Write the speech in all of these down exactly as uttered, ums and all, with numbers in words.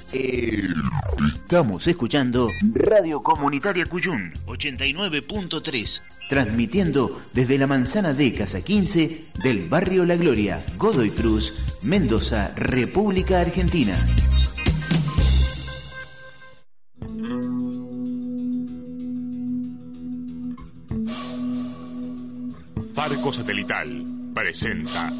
Eh, estamos escuchando Radio Comunitaria Cuyún ochenta y nueve punto tres, transmitiendo desde la manzana de Casa quince del barrio La Gloria, Godoy Cruz, Mendoza, República Argentina. Farco Satelital presenta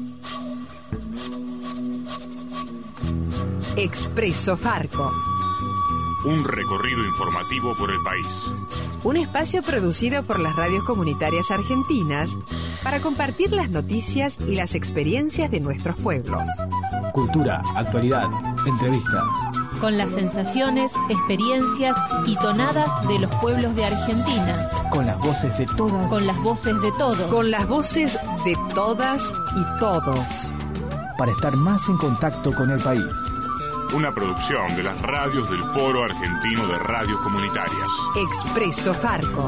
Expreso Farco. Un recorrido informativo por el país. Un espacio producido por las radios comunitarias argentinas para compartir las noticias y las experiencias de nuestros pueblos. Cultura, actualidad, entrevistas. Con las sensaciones, experiencias y tonadas de los pueblos de Argentina. Con las voces de todas. Con las voces de todos. Con las voces de todas y todos. Para estar más en contacto con el país. Una producción de las radios del Foro Argentino de Radios Comunitarias. Expreso Farco.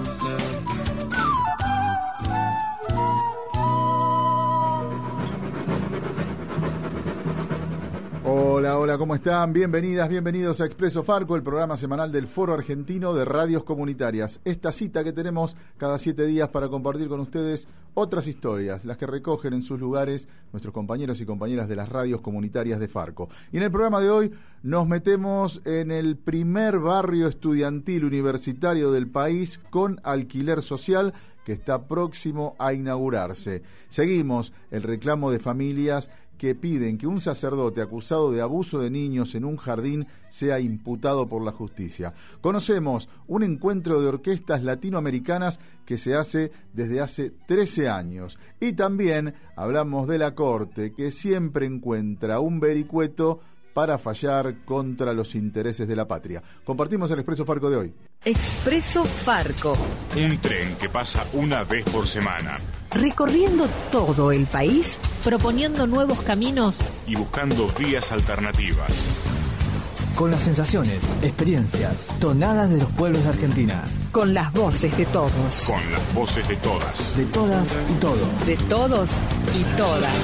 Hola, hola, ¿cómo están? Bienvenidas, bienvenidos a Expreso Farco, el programa semanal del Foro Argentino de Radios Comunitarias. Esta cita que tenemos cada siete días para compartir con ustedes otras historias, las que recogen en sus lugares nuestros compañeros y compañeras de las radios comunitarias de Farco. Y en el programa de hoy nos metemos en el primer barrio estudiantil universitario del país con alquiler social, que está próximo a inaugurarse. Seguimos el reclamo de familias que piden que un sacerdote acusado de abuso de niños en un jardín sea imputado por la justicia. Conocemos un encuentro de orquestas latinoamericanas que se hace desde hace trece años. Y también hablamos de la Corte, que siempre encuentra un vericueto para fallar contra los intereses de la patria. Compartimos el Expreso Farco de hoy. Expreso Farco. Un tren que pasa una vez por semana. Recorriendo todo el país, proponiendo nuevos caminos y buscando vías alternativas. Con las sensaciones, experiencias, tonadas de los pueblos de Argentina. Con las voces de todos. Con las voces de todas. De todas y todos. De todos y todas.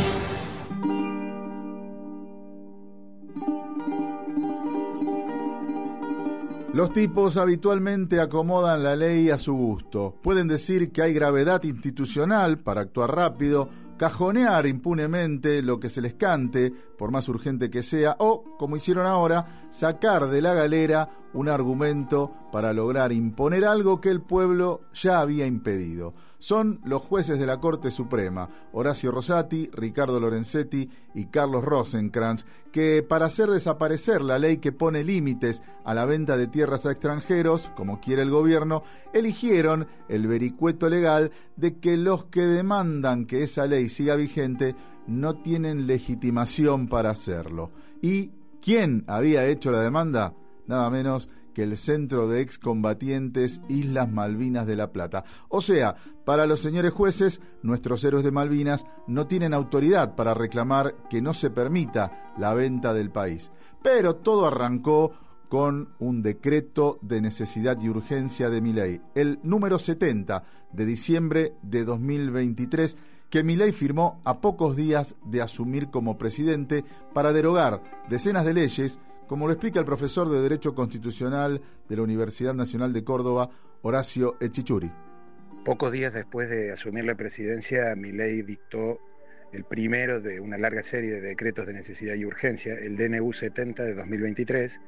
Los tipos habitualmente acomodan la ley a su gusto. Pueden decir que hay gravedad institucional para actuar rápido, cajonear impunemente lo que se les cante, por más urgente que sea, o, como hicieron ahora, sacar de la galera un argumento para lograr imponer algo que el pueblo ya había impedido. Son los jueces de la Corte Suprema, Horacio Rosati, Ricardo Lorenzetti y Carlos Rosenkrantz, que para hacer desaparecer la ley que pone límites a la venta de tierras a extranjeros, como quiere el gobierno, eligieron el vericueto legal de que los que demandan que esa ley siga vigente no tienen legitimación para hacerlo. ¿Y quién había hecho la demanda? Nada menos que el Centro de Excombatientes Islas Malvinas de La Plata. O sea, para los señores jueces, nuestros héroes de Malvinas no tienen autoridad para reclamar que no se permita la venta del país. Pero todo arrancó con un decreto de necesidad y urgencia de Milei, el número setenta de diciembre de dos mil veintitrés, que Milei firmó a pocos días de asumir como presidente para derogar decenas de leyes, como lo explica el profesor de Derecho Constitucional de la Universidad Nacional de Córdoba, Horacio Echichuri. Pocos días después de asumir la presidencia, Milei dictó el primero de una larga serie de decretos de necesidad y urgencia, el D N U setenta de dos mil veintitrés,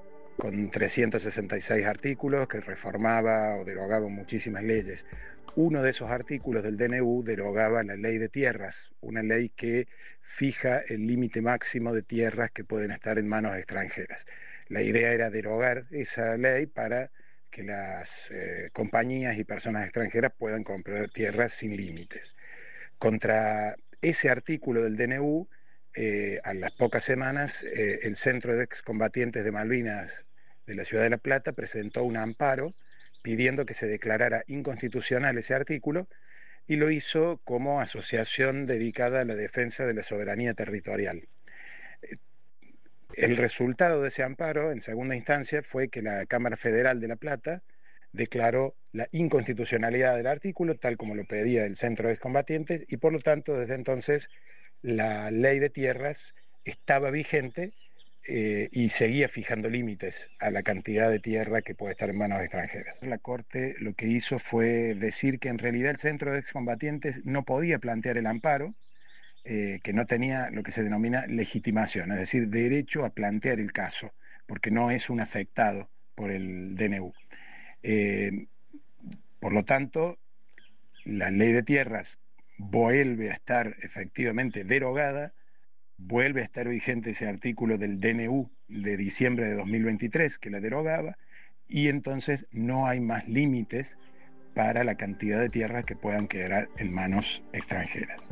con trescientos sesenta y seis artículos que reformaba o derogaba muchísimas leyes. Uno de esos artículos del D N U derogaba la ley de tierras, una ley que fija el límite máximo de tierras que pueden estar en manos extranjeras. La idea era derogar esa ley para que las eh, compañías y personas extranjeras puedan comprar tierras sin límites. Contra ese artículo del D N U, eh, a las pocas semanas, eh, el Centro de Excombatientes de Malvinas de la Ciudad de La Plata presentó un amparo pidiendo que se declarara inconstitucional ese artículo, y lo hizo como asociación dedicada a la defensa de la soberanía territorial. El resultado de ese amparo, en segunda instancia, fue que la Cámara Federal de La Plata declaró la inconstitucionalidad del artículo, tal como lo pedía el Centro de Excombatientes, y por lo tanto, desde entonces, la ley de tierras estaba vigente eh, y seguía fijando límites a la cantidad de tierra que puede estar en manos extranjeras. La Corte lo que hizo fue decir que en realidad el Centro de Excombatientes no podía plantear el amparo, eh, que no tenía lo que se denomina legitimación, es decir, derecho a plantear el caso, porque no es un afectado por el D N U. Eh, por lo tanto, la ley de tierras vuelve a estar efectivamente derogada, vuelve a estar vigente ese artículo del D N U de diciembre de dos mil veintitrés que la derogaba, y entonces no hay más límites para la cantidad de tierras que puedan quedar en manos extranjeras.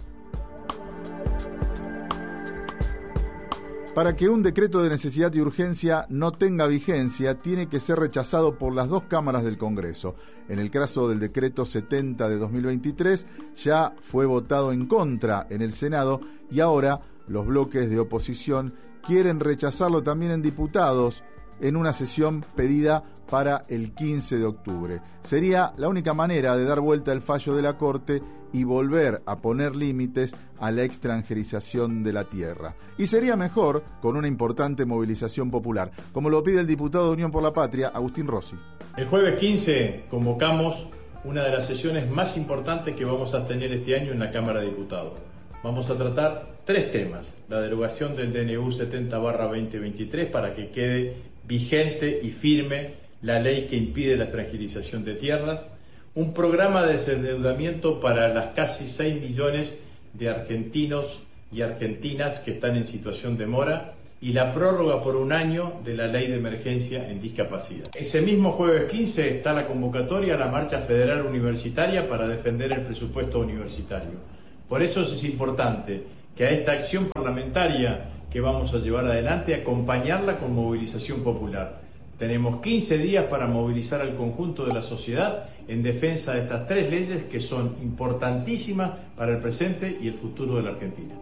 Para que un decreto de necesidad y urgencia no tenga vigencia, tiene que ser rechazado por las dos cámaras del Congreso. En el caso del decreto setenta de dos mil veintitrés, ya fue votado en contra en el Senado y ahora los bloques de oposición quieren rechazarlo también en diputados en una sesión pedida para el quince de octubre. Sería la única manera de dar vuelta al fallo de la Corte y volver a poner límites a la extranjerización de la tierra. Y sería mejor con una importante movilización popular, como lo pide el diputado de Unión por la Patria, Agustín Rossi. El jueves quince convocamos una de las sesiones más importantes que vamos a tener este año en la Cámara de Diputados. Vamos a tratar tres temas: la derogación del D N U setenta barra veinte veintitrés para que quede vigente y firme la ley que impide la extranjerización de tierras, un programa de desendeudamiento para las casi seis millones de argentinos y argentinas que están en situación de mora y la prórroga por un año de la ley de emergencia en discapacidad. Ese mismo jueves quince está la convocatoria a la Marcha Federal Universitaria para defender el presupuesto universitario. Por eso es importante que a esta acción parlamentaria que vamos a llevar adelante, acompañarla con movilización popular. Tenemos quince días para movilizar al conjunto de la sociedad en defensa de estas tres leyes que son importantísimas para el presente y el futuro de la Argentina.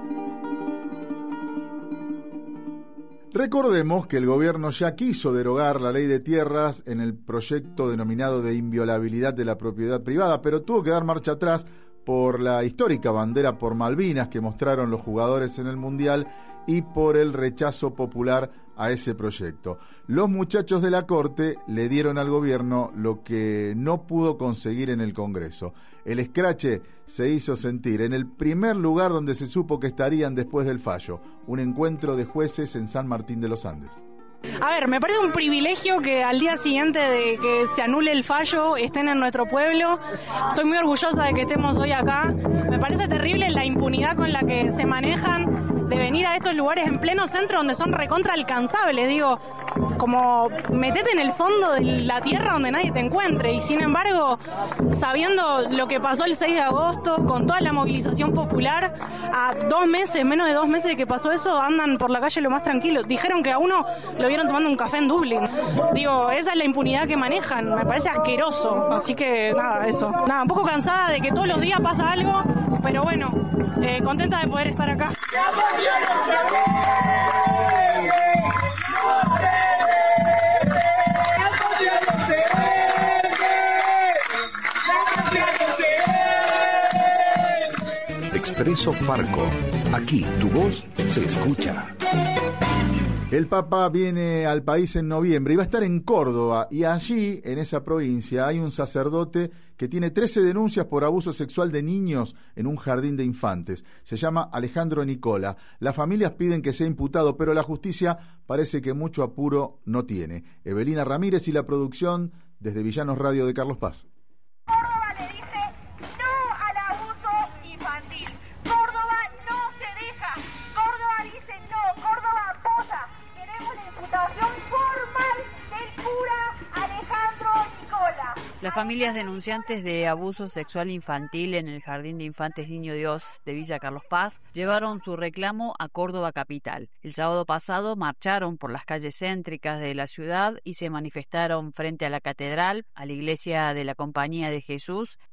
Recordemos que el gobierno ya quiso derogar la ley de tierras en el proyecto denominado de inviolabilidad de la propiedad privada, pero tuvo que dar marcha atrás por la histórica bandera por Malvinas que mostraron los jugadores en el Mundial y por el rechazo popular a ese proyecto. Los muchachos de la Corte le dieron al gobierno lo que no pudo conseguir en el Congreso. El escrache se hizo sentir en el primer lugar donde se supo que estarían después del fallo, un encuentro de jueces en San Martín de los Andes. A ver, me parece un privilegio que al día siguiente de que se anule el fallo estén en nuestro pueblo. Estoy muy orgullosa de que estemos hoy acá. Me parece terrible la impunidad con la que se manejan de venir a estos lugares en pleno centro donde son recontra alcanzables. Digo, como metete en el fondo de la tierra donde nadie te encuentre. Y sin embargo, sabiendo lo que pasó el seis de agosto, con toda la movilización popular, a dos meses, menos de dos meses de que pasó eso, andan por la calle lo más tranquilo. Dijeron que a uno lo vieron tomando un café en Dublín. Digo, esa es la impunidad que manejan. Me parece asqueroso. Así que nada, eso. Nada, un poco cansada de que todos los días pasa algo, pero bueno, eh, contenta de poder estar acá. Expreso Farco. Aquí tu voz se escucha. El Papa viene al país en noviembre y va a estar en Córdoba, y allí, en esa provincia, hay un sacerdote que tiene trece denuncias por abuso sexual de niños en un jardín de infantes. Se llama Alejandro Nicola. Las familias piden que sea imputado, pero la justicia parece que mucho apuro no tiene. Evelina Ramírez y la producción desde Villanos Radio de Carlos Paz. Córdoba le dice no al abuso infantil. Córdoba no se deja. Córdoba dice no. Córdoba apoya. Queremos la imputación formal del cura Alejandro Nicola. Las familias denunciantes de abuso sexual infantil en el Jardín de Infantes Niño Dios de Villa Carlos Paz llevaron su reclamo a Córdoba capital. El sábado pasado marcharon por las calles céntricas de la ciudad y se manifestaron frente a la catedral, a la iglesia de la Compañía de Jesús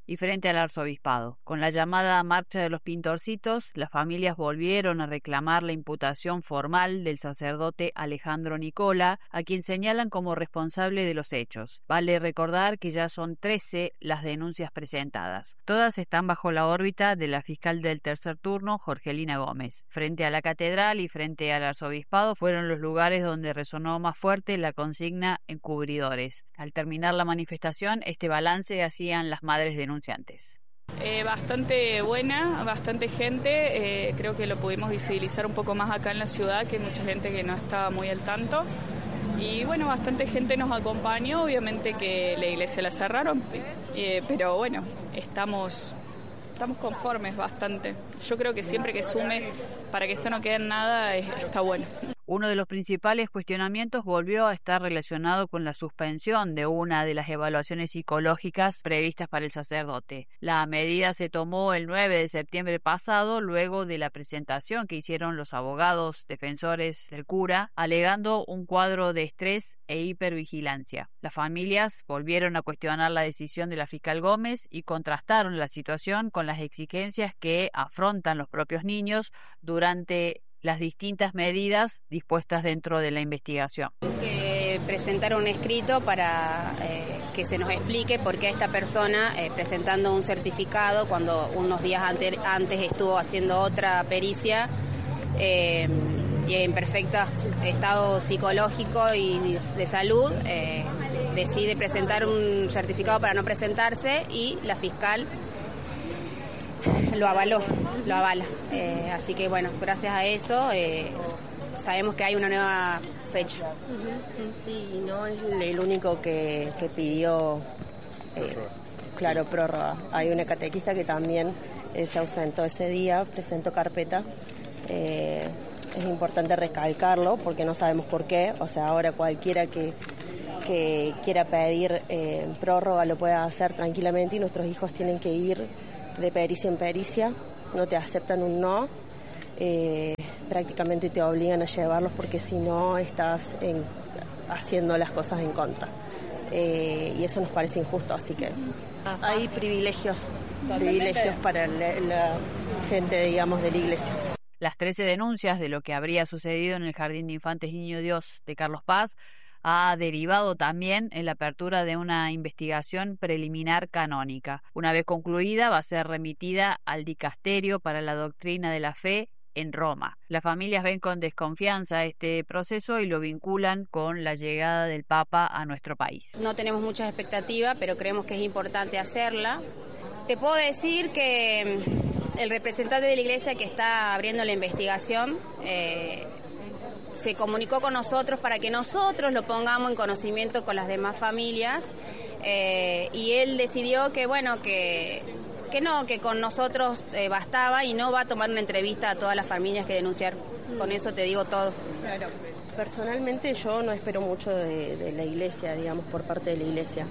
y frente al arzobispado. Con la llamada Marcha de los Pintorcitos, las familias volvieron a reclamar la imputación formal del sacerdote Alejandro Nicola, a quien señalan como responsable de los hechos. Vale recordar que ya son trece las denuncias presentadas. Todas están bajo la órbita de la fiscal del tercer turno, Jorgelina Gómez. Frente a la catedral y frente al arzobispado fueron los lugares donde resonó más fuerte la consigna encubridores. Al terminar la manifestación, este balance hacían las madres denunciantes. Eh, bastante buena, bastante gente, eh, creo que lo pudimos visibilizar un poco más acá en la ciudad, que hay mucha gente que no estaba muy al tanto. Y bueno, bastante gente nos acompañó, obviamente que la iglesia la cerraron, eh, pero bueno, estamos... Estamos conformes bastante. Yo creo que siempre que sume para que esto no quede en nada está bueno. Uno de los principales cuestionamientos volvió a estar relacionado con la suspensión de una de las evaluaciones psicológicas previstas para el sacerdote. La medida se tomó el nueve de septiembre pasado, luego de la presentación que hicieron los abogados defensores del cura, alegando un cuadro de estrés e hipervigilancia. Las familias volvieron a cuestionar la decisión de la fiscal Gómez y contrastaron la situación con las exigencias que afrontan los propios niños durante las distintas medidas dispuestas dentro de la investigación. Que presentar un escrito para eh, que se nos explique por qué esta persona, eh, presentando un certificado, cuando unos días ante, antes estuvo haciendo otra pericia, eh, y en perfecto estado psicológico y de salud, eh, decide presentar un certificado para no presentarse y la fiscal lo avaló, lo avala. Eh, así que bueno, gracias a eso eh, sabemos que hay una nueva fecha. Sí, y no es el único que, que pidió, eh, claro, prórroga. Hay una catequista que también eh, se ausentó ese día, presentó carpeta. Eh, es importante recalcarlo porque no sabemos por qué. O sea, ahora cualquiera que, que quiera pedir eh, prórroga lo puede hacer tranquilamente y nuestros hijos tienen que ir de pericia en pericia, no te aceptan un no, eh, prácticamente te obligan a llevarlos porque si no estás en, haciendo las cosas en contra. Eh, y eso nos parece injusto, así que hay privilegios, privilegios para la, la gente, digamos, de la iglesia. Las trece denuncias de lo que habría sucedido en el Jardín de Infantes Niño Dios de Carlos Paz ha derivado también en la apertura de una investigación preliminar canónica. Una vez concluida, va a ser remitida al Dicasterio para la Doctrina de la Fe en Roma. Las familias ven con desconfianza este proceso y lo vinculan con la llegada del Papa a nuestro país. No tenemos muchas expectativas, pero creemos que es importante hacerla. Te puedo decir que el representante de la Iglesia que está abriendo la investigación eh, se comunicó con nosotros para que nosotros lo pongamos en conocimiento con las demás familias eh, y él decidió que bueno que, que no, que con nosotros eh, bastaba y no va a tomar una entrevista a todas las familias que denunciaron. Con eso te digo todo. Claro. Personalmente yo no espero mucho de, de la iglesia, digamos, por parte de la iglesia.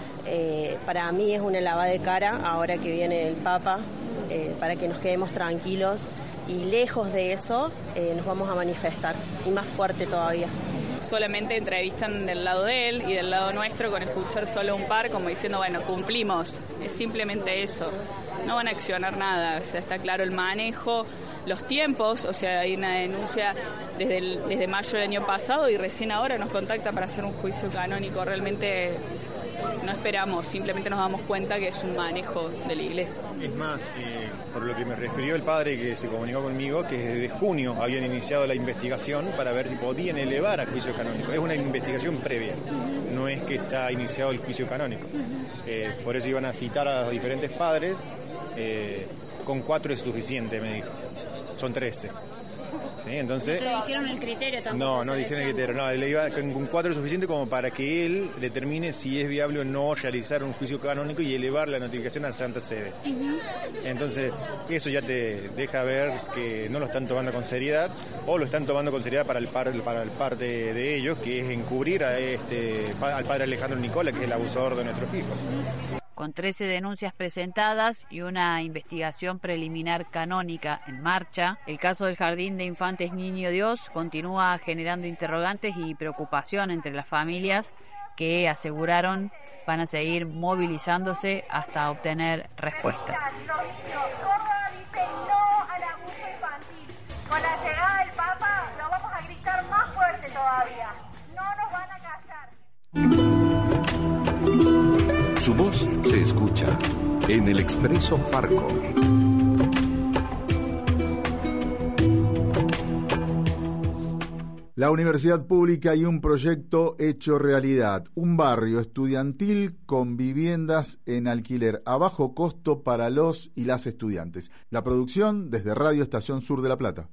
Eh, para mí es una lavada de cara ahora que viene el Papa, eh, para que nos quedemos tranquilos. Y lejos de eso eh, nos vamos a manifestar, y más fuerte todavía. Solamente entrevistan del lado de él y del lado nuestro con escuchar solo un par, como diciendo, bueno, cumplimos. Es simplemente eso. No van a accionar nada. O sea, está claro el manejo, los tiempos. O sea, hay una denuncia desde, el, desde mayo del año pasado y recién ahora nos contacta para hacer un juicio canónico. Realmente no esperamos, simplemente nos damos cuenta que es un manejo de la iglesia. Es más, eh, por lo que me refirió el padre que se comunicó conmigo, que desde junio habían iniciado la investigación para ver si podían elevar a juicio canónico. Es una investigación previa, no es que está iniciado el juicio canónico. Eh, por eso iban a citar a los diferentes padres, eh, con cuatro es suficiente, me dijo. Son trece. ¿Sí? Entonces, ¿no te dijeron el criterio tampoco? No, no dijeron el criterio. No, le iba con cuatro es suficiente como para que él determine si es viable o no realizar un juicio canónico y elevar la notificación a la Santa Sede. Uh-huh. Entonces, eso ya te deja ver que no lo están tomando con seriedad o lo están tomando con seriedad para el par, para el parte de ellos, que es encubrir a este al padre Alejandro Nicola, que es el abusador de nuestros hijos. Con trece denuncias presentadas y una investigación preliminar canónica en marcha, el caso del Jardín de Infantes Niño Dios continúa generando interrogantes y preocupación entre las familias que aseguraron van a seguir movilizándose hasta obtener respuestas. Córdoba dice no al abuso infantil. Con la llegada del Papa lo vamos a gritar más fuerte todavía. No nos van a callar. Su voz se escucha en el Expreso Farco. La universidad pública y un proyecto hecho realidad, un barrio estudiantil con viviendas en alquiler a bajo costo para los y las estudiantes. La producción desde Radio Estación Sur de La Plata.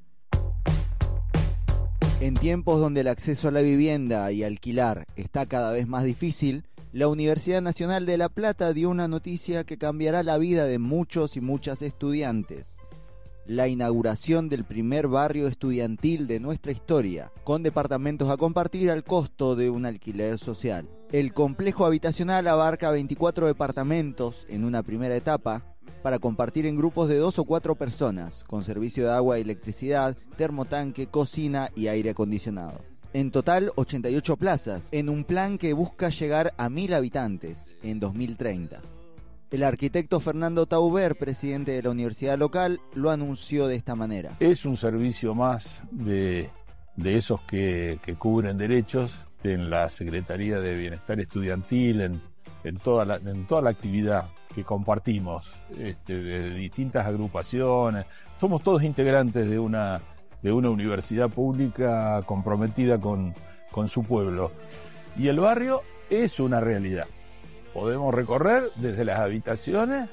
En tiempos donde el acceso a la vivienda y alquilar está cada vez más difícil, la Universidad Nacional de La Plata dio una noticia que cambiará la vida de muchos y muchas estudiantes. La inauguración del primer barrio estudiantil de nuestra historia, con departamentos a compartir al costo de un alquiler social. El complejo habitacional abarca veinticuatro departamentos en una primera etapa, para compartir en grupos de dos o cuatro personas, con servicio de agua y electricidad, termotanque, cocina y aire acondicionado. En total, ochenta y ocho plazas, en un plan que busca llegar a mil habitantes en dos mil treinta. El arquitecto Fernando Tauber, presidente de la universidad local, lo anunció de esta manera. Es un servicio más de, de esos que, que cubren derechos en la Secretaría de Bienestar Estudiantil, en, en, toda, la, en toda la actividad que compartimos, este, de distintas agrupaciones. Somos todos integrantes de una, de una universidad pública comprometida con, con su pueblo. Y el barrio es una realidad. Podemos recorrer desde las habitaciones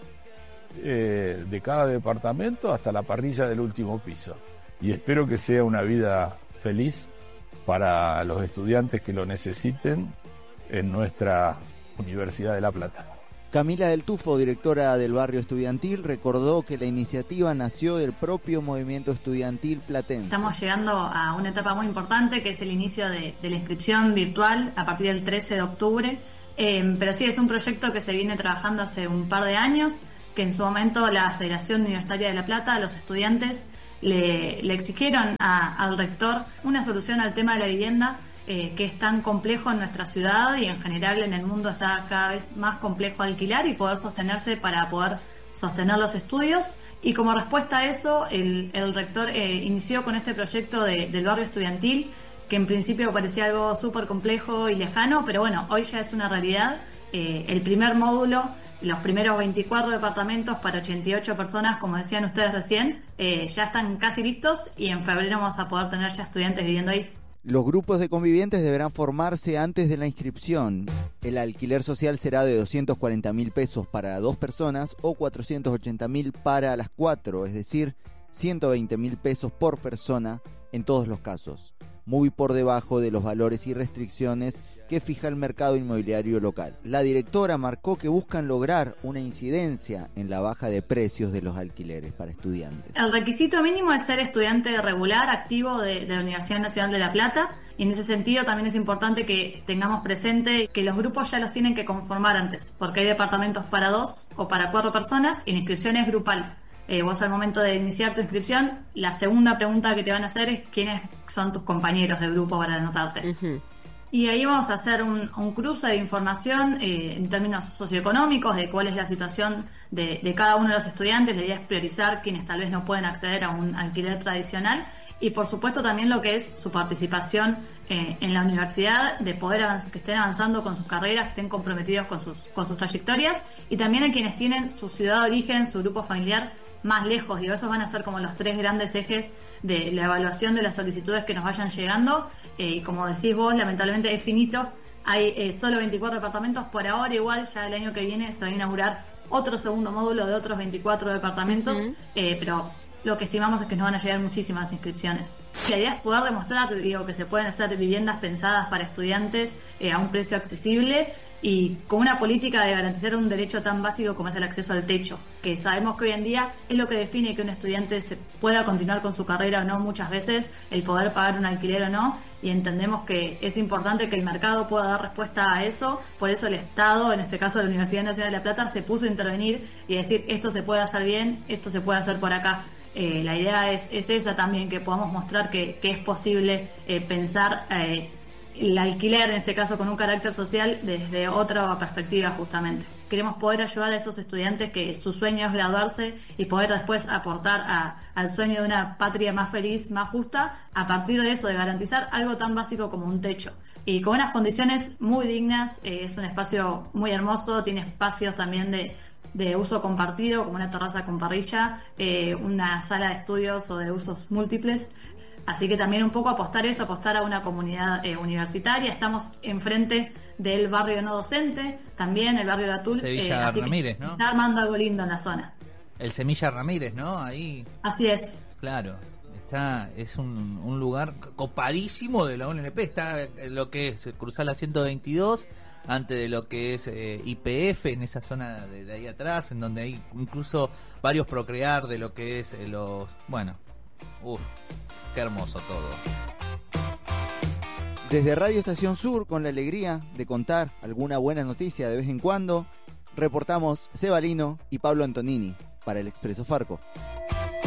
eh, de cada departamento hasta la parrilla del último piso. Y espero que sea una vida feliz para los estudiantes que lo necesiten en nuestra Universidad de La Plata. Camila del Tufo, directora del barrio estudiantil, recordó que la iniciativa nació del propio movimiento estudiantil platense. Estamos llegando a una etapa muy importante, que es el inicio de, de la inscripción virtual a partir del trece de octubre. Eh, pero sí, es un proyecto que se viene trabajando hace un par de años, que en su momento la Federación Universitaria de La Plata, los estudiantes, le, le exigieron a, al rector una solución al tema de la vivienda, eh, que es tan complejo en nuestra ciudad y en general en el mundo está cada vez más complejo alquilar y poder sostenerse para poder sostener los estudios. Y como respuesta a eso, el, el rector eh, inició con este proyecto de, del barrio estudiantil, que en principio parecía algo súper complejo y lejano, pero bueno, hoy ya es una realidad. Eh, el primer módulo, los primeros veinticuatro departamentos para ochenta y ocho personas, como decían ustedes recién, eh, ya están casi listos y en febrero vamos a poder tener ya estudiantes viviendo ahí. Los grupos de convivientes deberán formarse antes de la inscripción. El alquiler social será de doscientos cuarenta mil pesos para dos personas o cuatrocientos ochenta mil para las cuatro, es decir, ciento veinte mil pesos por persona en todos los casos, muy por debajo de los valores y restricciones que fija el mercado inmobiliario local. La directora marcó que buscan lograr una incidencia en la baja de precios de los alquileres para estudiantes. El requisito mínimo es ser estudiante regular, activo de, de la Universidad Nacional de La Plata, y en ese sentido también es importante que tengamos presente que los grupos ya los tienen que conformar antes, porque hay departamentos para dos o para cuatro personas y la inscripción es grupal. Eh, vos al momento de iniciar tu inscripción, la segunda pregunta que te van a hacer es quiénes son tus compañeros de grupo para anotarte. Uh-huh. Y ahí vamos a hacer un, un cruce de información eh, en términos socioeconómicos de cuál es la situación de, de cada uno de los estudiantes. La idea es priorizar quienes tal vez no pueden acceder a un alquiler tradicional y por supuesto también lo que es su participación eh, en la universidad, de poder avanzar, que estén avanzando con sus carreras, que estén comprometidos con sus, con sus trayectorias, y también a quienes tienen su ciudad de origen, su grupo familiar más lejos. Digo, esos van a ser como los tres grandes ejes de la evaluación de las solicitudes que nos vayan llegando, eh, y como decís vos, lamentablemente es finito, hay eh, solo veinticuatro departamentos por ahora. Igual ya el año que viene se va a inaugurar otro segundo módulo de otros veinticuatro departamentos, uh-huh. eh, pero lo que estimamos es que nos van a llegar muchísimas inscripciones. La idea es poder demostrar, digo, que se pueden hacer viviendas pensadas para estudiantes eh, a un precio accesible y con una política de garantizar un derecho tan básico como es el acceso al techo, que sabemos que hoy en día es lo que define que un estudiante se pueda continuar con su carrera o no, muchas veces el poder pagar un alquiler o no, y entendemos que es importante que el mercado pueda dar respuesta a eso. Por eso el Estado, en este caso la Universidad Nacional de La Plata, se puso a intervenir y decir esto se puede hacer bien, esto se puede hacer por acá. Eh, la idea es, es esa también, que podamos mostrar que, que es posible eh, pensar eh, el alquiler, en este caso con un carácter social, desde otra perspectiva justamente. Queremos poder ayudar a esos estudiantes que su sueño es graduarse y poder después aportar a, al sueño de una patria más feliz, más justa, a partir de eso, de garantizar algo tan básico como un techo. Y con unas condiciones muy dignas, eh, es un espacio muy hermoso, tiene espacios también de, de uso compartido, como una terraza con parrilla, eh, una sala de estudios o de usos múltiples. Así que también un poco apostar eso, apostar a una comunidad eh, universitaria. Estamos enfrente del barrio no docente, también el barrio de Atul. Sevilla eh, así Ramírez, que ¿no? Está armando algo lindo en la zona. El Semilla Ramírez, ¿no? Ahí. Así es. Claro. Está, es un, un lugar copadísimo de la U N L P. Está lo que es cruzar la ciento veintidós, antes de lo que es eh, I P F, en esa zona de, de ahí atrás, en donde hay incluso varios procrear de lo que es eh, los... Bueno, uff. Qué hermoso todo. Desde Radio Estación Sur, con la alegría de contar alguna buena noticia de vez en cuando, reportamos Seba Lino y Pablo Antonini para el Expreso Farco.